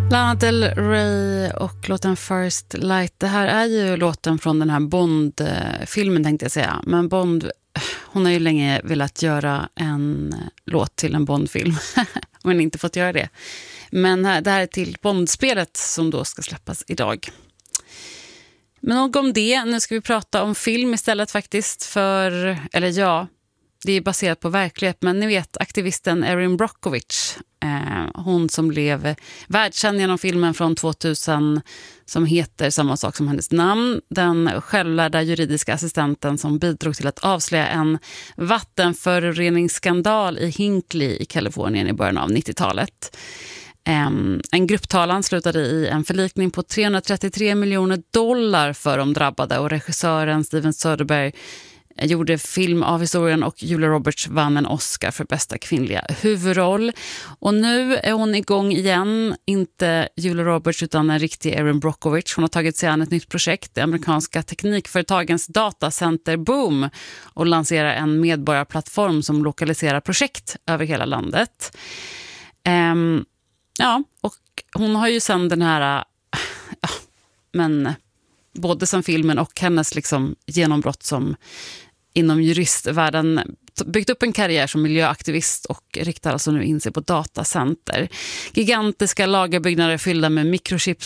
Lana Del Rey och låten First Light. Det här är ju låten från den här Bond-filmen tänkte jag säga. Men Bond, hon har ju länge velat göra en låt till en Bond-film. Men inte fått göra det. Men det här är till Bond-spelet som då ska släppas idag. Men nog om det. Nu ska vi prata om film istället faktiskt. Det är baserat på verklighet, men ni vet aktivisten Erin Brockovich, hon som blev världskänd genom filmen från 2000 som heter samma sak som hennes namn. Den självlärda juridiska assistenten som bidrog till att avslöja en vattenföroreningsskandal i Hinkley i Kalifornien i början av 90-talet. En grupptalan slutade i en förlikning på $333 miljoner för de drabbade, och regissören Steven Soderbergh gjorde film av historien och Julia Roberts vann en Oscar för bästa kvinnliga huvudroll. Och nu är hon igång igen, inte Julia Roberts utan en riktig Erin Brockovich. Hon har tagit sig an ett nytt projekt, det amerikanska teknikföretagens datacenter Boom, och lanserar en medborgarplattform som lokaliserar projekt över hela landet. Och hon har ju sedan den här både som filmen och hennes liksom genombrott som inom juristvärlden byggt upp en karriär som miljöaktivist och riktar alltså nu in sig på datacenter. Gigantiska lagerbyggnader fyllda med mikrochips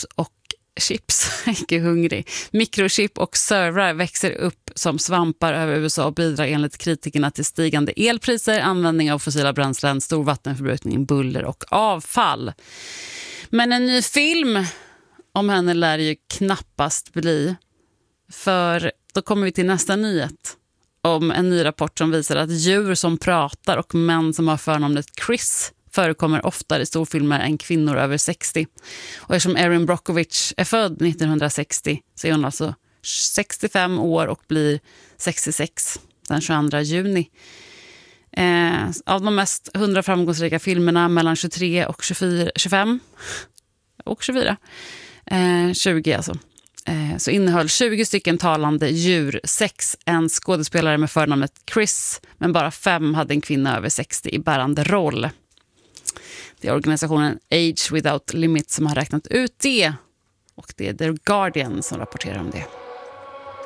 mikrochip och servrar växer upp som svampar över USA och bidrar enligt kritikerna till stigande elpriser, användning av fossila bränslen, stor vattenförbrukning, buller och avfall. Men en ny film om henne lär ju knappast bli, för då kommer vi till nästa nyhet om en ny rapport som visar att djur som pratar och män som har förnamnet Chris förekommer oftare i storfilmer än kvinnor över 60. Och eftersom Erin Brockovich är född 1960 så är hon alltså 65 år och blir 66 den 22 juni. Av de mest 100 framgångsrika filmerna mellan 23 och 25 och 24 20 alltså. Så innehöll 20 stycken talande djur, 6 en skådespelare med förnamnet Chris, men bara 5 hade en kvinna över 60 i bärande roll. Det är organisationen Age Without Limits som har räknat ut det, och det är The Guardian som rapporterar om det.